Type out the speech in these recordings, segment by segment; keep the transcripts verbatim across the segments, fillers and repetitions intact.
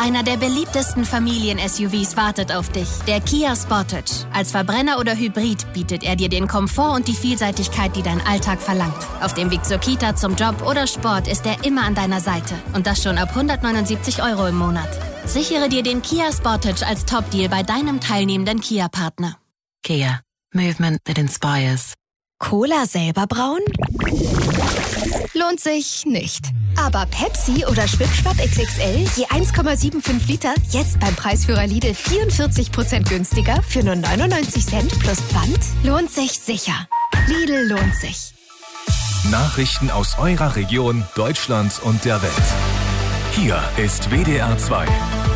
Einer der beliebtesten Familien-S U Vs wartet auf dich. Der Kia Sportage. Als Verbrenner oder Hybrid bietet er dir den Komfort und die Vielseitigkeit, die dein Alltag verlangt. Auf dem Weg zur Kita, zum Job oder Sport ist er immer an deiner Seite. Und das schon ab hundertneunundsiebzig Euro im Monat. Sichere dir den Kia Sportage als Top-Deal bei deinem teilnehmenden Kia-Partner. Kia. Movement that inspires. Cola selber brauen? Lohnt sich nicht. Aber Pepsi oder Schwipschwapp X X L je eins Komma fünfundsiebzig Liter jetzt beim Preisführer Lidl vierundvierzig Prozent günstiger für nur neunundneunzig Cent plus Pfand? Lohnt sich sicher. Lidl lohnt sich. Nachrichten aus eurer Region, Deutschland und der Welt. Hier ist W D R zwei.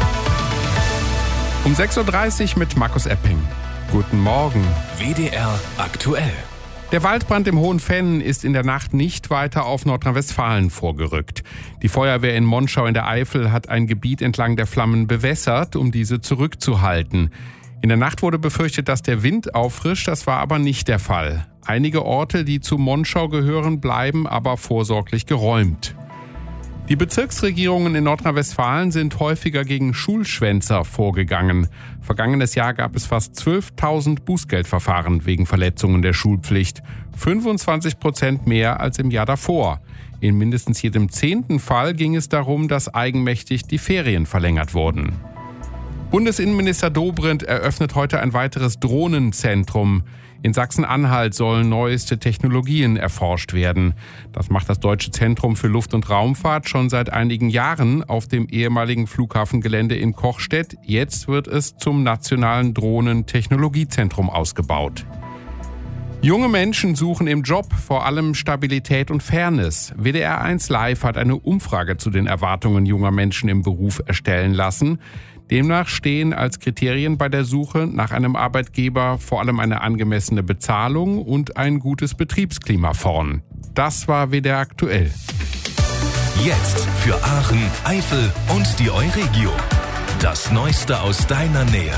Um sechs Uhr dreißig mit Markus Epping. Guten Morgen. W D R aktuell. Der Waldbrand im Hohen Venn ist in der Nacht nicht weiter auf Nordrhein-Westfalen vorgerückt. Die Feuerwehr in Monschau in der Eifel hat ein Gebiet entlang der Flammen bewässert, um diese zurückzuhalten. In der Nacht wurde befürchtet, dass der Wind auffrischt, das war aber nicht der Fall. Einige Orte, die zu Monschau gehören, bleiben aber vorsorglich geräumt. Die Bezirksregierungen in Nordrhein-Westfalen sind häufiger gegen Schulschwänzer vorgegangen. Vergangenes Jahr gab es fast zwölftausend Bußgeldverfahren wegen Verletzungen der Schulpflicht. fünfundzwanzig Prozent mehr als im Jahr davor. In mindestens jedem zehnten Fall ging es darum, dass eigenmächtig die Ferien verlängert wurden. Bundesinnenminister Dobrindt eröffnet heute ein weiteres Drohnenzentrum. In Sachsen-Anhalt sollen neueste Technologien erforscht werden. Das macht das Deutsche Zentrum für Luft- und Raumfahrt schon seit einigen Jahren auf dem ehemaligen Flughafengelände in Kochstedt. Jetzt wird es zum nationalen Drohnentechnologiezentrum ausgebaut. Junge Menschen suchen im Job vor allem Stabilität und Fairness. W D R eins Live hat eine Umfrage zu den Erwartungen junger Menschen im Beruf erstellen lassen. Demnach stehen als Kriterien bei der Suche nach einem Arbeitgeber vor allem eine angemessene Bezahlung und ein gutes Betriebsklima vorn. Das war W D R aktuell. Jetzt für Aachen, Eifel und die Euregio. Das Neueste aus deiner Nähe.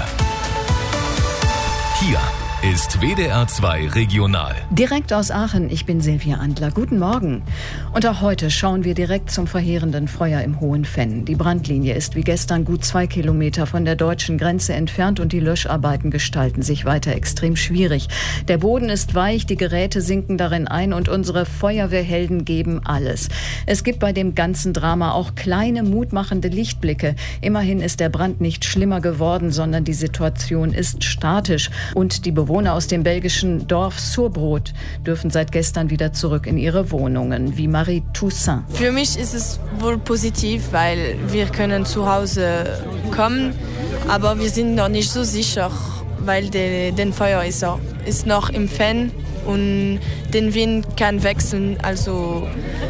Hier ist W D R zwei Regional. Direkt aus Aachen, ich bin Silvia Andler. Guten Morgen. Und auch heute schauen wir direkt zum verheerenden Feuer im Hohen Venn. Die Brandlinie ist wie gestern gut zwei Kilometer von der deutschen Grenze entfernt und die Löscharbeiten gestalten sich weiter extrem schwierig. Der Boden ist weich, die Geräte sinken darin ein und unsere Feuerwehrhelden geben alles. Es gibt bei dem ganzen Drama auch kleine, mutmachende Lichtblicke. Immerhin ist der Brand nicht schlimmer geworden, sondern die Situation ist statisch und die Bewohner Bewohner aus dem belgischen Dorf Surbrot dürfen seit gestern wieder zurück in ihre Wohnungen, wie Marie Toussaint. Für mich ist es wohl positiv, weil wir können zu Hause kommen, aber wir sind noch nicht so sicher, weil der den Feuer ist, auch, ist noch im Venn und den Wind kann wechseln, also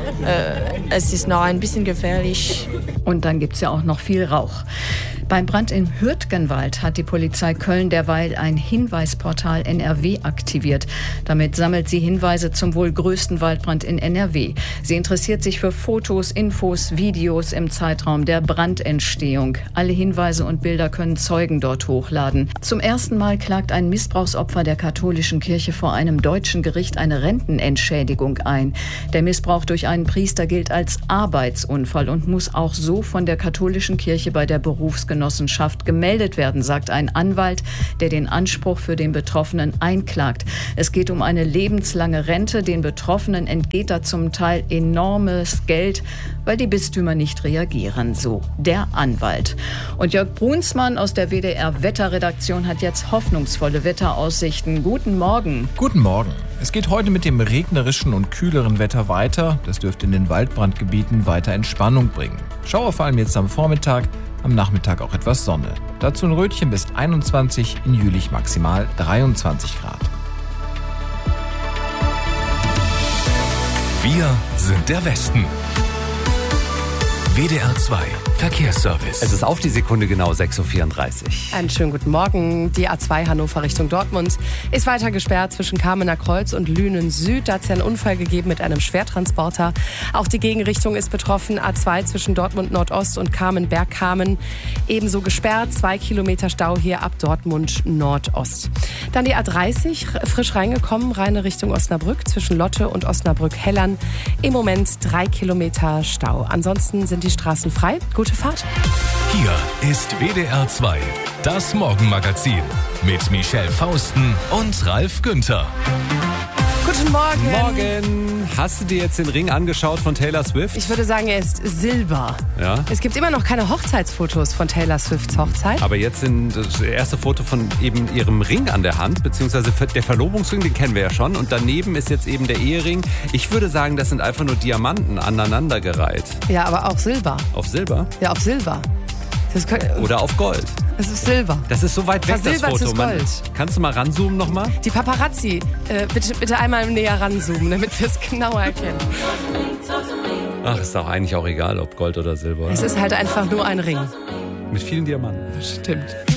äh, es ist noch ein bisschen gefährlich. Und dann gibt es ja auch noch viel Rauch. Beim Brand im Hürtgenwald hat die Polizei Köln derweil ein Hinweisportal N R W aktiviert. Damit sammelt sie Hinweise zum wohl größten Waldbrand in N R W. Sie interessiert sich für Fotos, Infos, Videos im Zeitraum der Brandentstehung. Alle Hinweise und Bilder können Zeugen dort hochladen. Zum ersten Mal klagt ein Missbrauchsopfer der katholischen Kirche vor einem deutschen Gericht eine Rentenentschädigung ein. Der Missbrauch durch einen Priester gilt als Arbeitsunfall und muss auch so von der katholischen Kirche bei der Berufsgenossenschaft gemeldet werden, sagt ein Anwalt, der den Anspruch für den Betroffenen einklagt. Es geht um eine lebenslange Rente. Den Betroffenen entgeht da zum Teil enormes Geld, weil die Bistümer nicht reagieren, so der Anwalt. Und Jörg Brunsmann aus der W D R-Wetterredaktion hat jetzt hoffnungsvolle Wetteraussichten. Guten Morgen. Guten Morgen. Es geht heute mit dem regnerischen und kühleren Wetter weiter. Das dürfte in den Waldbrandgebieten weiter Entspannung bringen. Schauer fallen jetzt am Vormittag, am Nachmittag auch etwas Sonne. Dazu ein Rötchen bis einundzwanzig, in Jülich maximal dreiundzwanzig Grad. Wir sind der Westen. W D R zwei Verkehrsservice. Es ist auf die Sekunde genau sechs Uhr vierunddreißig. Einen schönen guten Morgen. Die A zwei Hannover Richtung Dortmund ist weiter gesperrt zwischen Kamener Kreuz und Lünen Süd. Da hat es ja einen Unfall gegeben mit einem Schwertransporter. Auch die Gegenrichtung ist betroffen. A zwei zwischen Dortmund Nordost und Kamen-Bergkamen ebenso gesperrt. Zwei Kilometer Stau hier ab Dortmund Nordost. Dann die A dreißig, frisch reingekommen, reine Richtung Osnabrück zwischen Lotte und Osnabrück-Hellern. Im Moment drei Kilometer Stau. Ansonsten sind die Straßen frei. Gute gute Fahrt. Hier ist W D R zwei, das Morgenmagazin mit Michelle Fausten und Ralf Günther. Guten Morgen. Morgen. Hast du dir jetzt den Ring angeschaut von Taylor Swift? Ich würde sagen, er ist Silber. Ja. Es gibt immer noch keine Hochzeitsfotos von Taylor Swifts Hochzeit. Aber jetzt sind das erste Foto von eben ihrem Ring an der Hand, beziehungsweise der Verlobungsring, den kennen wir ja schon. Und daneben ist jetzt eben der Ehering. Ich würde sagen, das sind einfach nur Diamanten aneinandergereiht. Ja, aber auch Silber. Auf Silber? Ja, auf Silber. Das könnte, Oder auf Gold. Das ist Silber. Das ist so weit weg, das Foto. Gold. Man, kannst du mal ranzoomen nochmal? Die Paparazzi, äh, bitte, bitte einmal näher ranzoomen, damit wir es genauer erkennen. Ach, ist doch eigentlich auch egal, ob Gold oder Silber. Es ist halt einfach nur ein Ring. Mit vielen Diamanten. Stimmt.